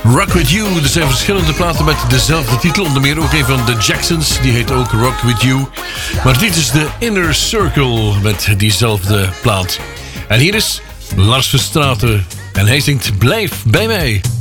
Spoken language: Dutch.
Rock With You. Er zijn verschillende platen met dezelfde titel. Onder meer ook een van de Jacksons. Die heet ook Rock With You. Maar dit is de Inner Circle met diezelfde plaat. En hier is Lars Verstraeten. En hij zingt Blijf bij mij.